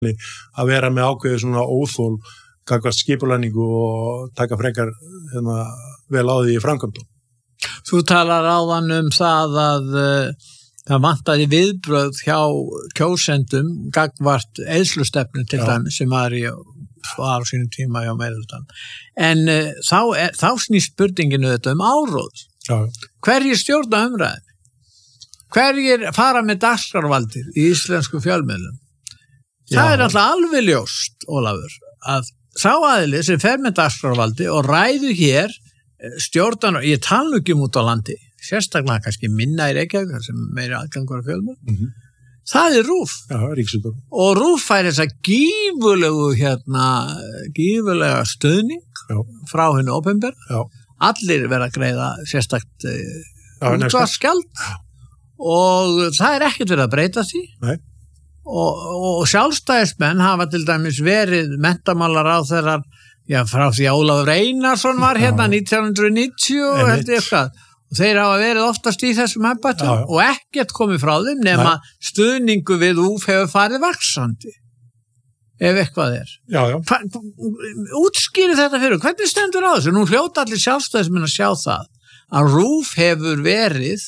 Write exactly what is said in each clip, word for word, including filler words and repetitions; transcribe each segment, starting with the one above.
að vera með ákveðið svona óþól gagnvart skipulagningu og taka frekar hérna, vel á því í framkvæmdum. Þú talar áðan um það að uh, það vantaði viðbrögð hjá kjósendum gagnvart eyðslustefnu til dæmis sem var í var á sínum tíma hjá meirihlutann. En uh, þá, er, þá snýst spurninginu þetta um áróð. Já. Hverjir stjórna umræðin? Hverjir fara með dagskrárvaldið í íslensku fjölmiðlum? Það Já. Er alltaf alveg ljóst, Ólafur, að sá aðili sem fer með dagskrárvaldi og ræður hér stjórnan, ég tala ekki um út á landi, sérstaklega kannski minna í Reykjavík, sem meiri aðgangur af fjölmiðlum, mm-hmm. það er RÚV. Já, Ríkisútvarp. Og RÚV fær þessa gífulegu, hérna, gífulega stöðning Já. Frá henni opinbera. Allir verða að greiða sérstakt uh, útvarpsgjald og það er ekkert verið að breyta því. Nei. Og, og sjálfstæðismenn hafa til dæmis verið menntamálar á þeirra já, frá því að Ólafur Einarsson var hérna já. nítján hundruð níutíu og eitthvað og þeir hafa verið oftast í þessum embættum og ekkert komið frá þeim nema Nei. Stuðningu við RÚV hefur farið vaxandi ef eitthvað er já, já. Útskýri þetta fyrir, hvernig stendur á þessu? Nú hljóta allir sjálfstæðismenn að sjá það að RÚV hefur verið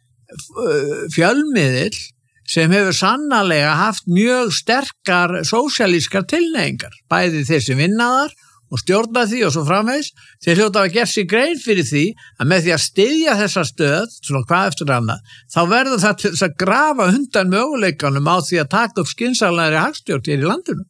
fjölmiðill sem hefur sannarlega haft mjög sterkar sósíalískar tilneyingar, bæði þeir sem vinnaðar og stjórna því og svo framvegis, þeir hljóta að gera sig grein fyrir því að með því að styðja þessa stöð, svona hvað eftir annað, þá verður það til þess að grafa undan möguleikanum á því að taka upp skynsamlegri hagstjórn hér í landinu.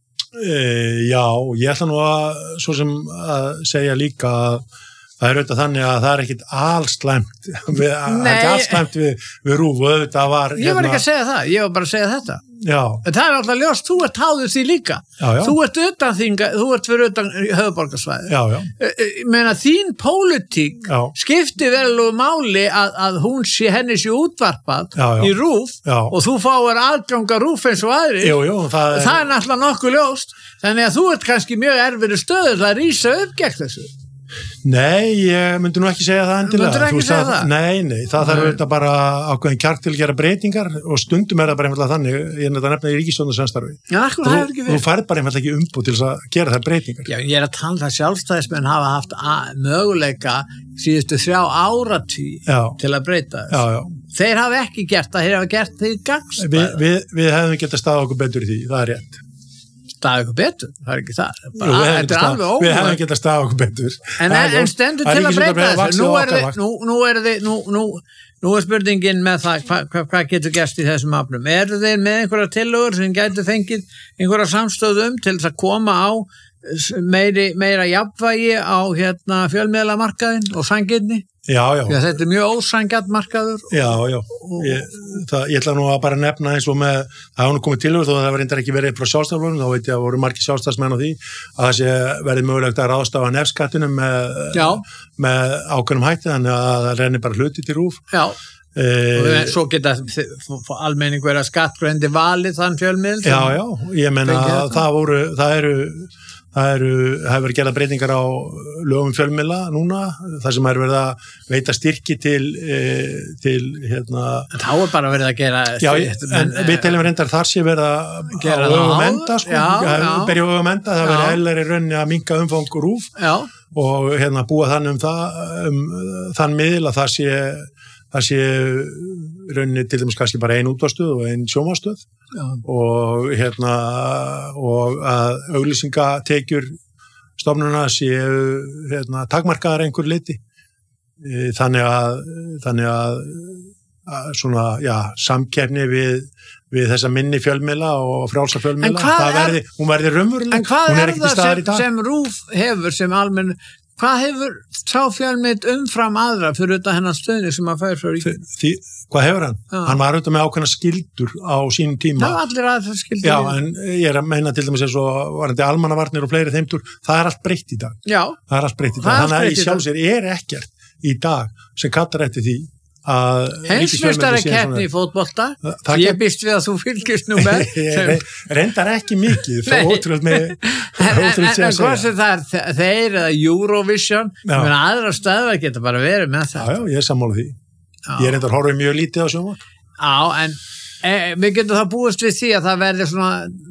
E, já, ég ætla nú að svo sem að segja líka að það er auðvitað þannig að það er ekkit allslæmt við, ekki allslæmt við, við RÚV og auðvitað var ég var ekki að segja það, ég var bara að segja þetta já. En það er alltaf ljóst, þú ert háður því líka já, já. þú ert utan þinga, þú ert fyrir utan höfuðborgarsvæði já, já. Ég meina þín pólitík já. Skiptir verulegu máli að, að hún sé henni sé útvarpað já, já. í RÚV já. Og þú fáir aðganga RÚV eins og aðrir jú, jú, það, er... það er náttúrulega nokkuð ljóst þannig að þú ert kannski mjög erfiður stöður að rísa upp gegn þessu Nei, ég myndi nú ekki segja það endilega. Myndir ekki segja það? það? Nei, nei, það þarf auðvitað bara ákveðin kjark til að gera breytingar og stundum er það bara einfallega þannig, ég er þetta nefna í ríkisstjórnarsamstarfi. Já, akkur það hefur ekki verið. Þú færð bara einfallega ekki umboð til að gera þær breytingar. Já, ég er að tala það sjálfstæðismenn hafa haft möguleika síðustu þrjá áratí til að breyta þess. Já, já. Þeir hafa ekki gert það, þeir hafa gert því gagnstæð. Vi, við, við hefum getað staðið okkur betur í því, það er rétt. Staðið okkur betur, það er ekki það. Bara, Jú, þetta er alveg óvæg. Við hefum getað staðið okkur betur. En, en, en stendur til að breyta þessu. Nú er, þið, nú, nú, er þið, nú, nú, nú er spurningin með það, hvað hva, hva getur gerst í þessum afnum. Eru þeir með einhverja tillögur sem gætu fengið einhverja samstöðum til þess að koma á meiri, meira jafnvægi á hérna, fjölmiðlamarkaðin og sanngirni? Já, já. Já, þetta er mjög ósanngjarn markaður. Já, já. Ég, það, ég ætla nú að bara nefna eins og með, það hafa nú komið til þó að það var reyndar ekki verið frá sjálfstæðsflokknum, þá veit ég að voru margir sjálfstæðsmenn á því að það sé verið mögulegt að ráðstafa nefskattinum með, með ákveðnum hætti, þannig að það reynir bara hluti til RÚV. Já. E... og svo geta almenning verið að skattgreindi valið þann fjölmiðl. Já, já. Ég meina að það voru, það eru Það eru, hefur verið gerða breytingar á lögum fjölmiðla núna, þar sem er verið að veita styrki til, e, til hérna... Þá er bara verið að gera... Já, en við teljum reyndar þar sé verið að gera öfum enda, sko, já, já. Berja öfum enda, það verið eðlar í rauninni að minnka umfang RÚV og hérna búa þannig um það, um þann miðl að það sé... það sé rauninni til dæmis kannski bara ein útvarpsstöð og ein sjónvarpsstöð og hérna og að auglýsingatekjur stofnunna séu hérna takmarkaðar einhver liti þannig að þannig að, að svona, já, samkeppni við við þessa minni fjölmiðla og frjálsa fjölmiðla, það verði, hún verði raunveruleg. En hvað er, er það sem, sem RÚV hefur sem almenn Hvað hefur sá fjölmiðl umfram aðra fyrir þetta hennar stöðni sem að fær frá ríkinu? Því, hvað hefur hann? Já. Hann var auðvitað með ákveðna skildur á sínum tíma. Það var allir aðra skildur. Já, en ég er að meina til dæmis eins og varandi almannavarnir og fleiri þeimtur, það er allt breytt í dag. Já. Það er allt breytt í dag. Þannig að í sjálfsér er ekkert í dag sem kallar eftir því að heimsmeistari keppni í fótbolta ég býst við að þú fylgist nú með reyndar ekki mikið þó ótrúlega með en hvað sem það er þeir eða Eurovision aðra stöðvar geta bara verið með það já, já, ég er sammála því já. Ég er reyndar horfið mjög lítið á sjónvarp já, en e, við getum það búist við því að það verði svona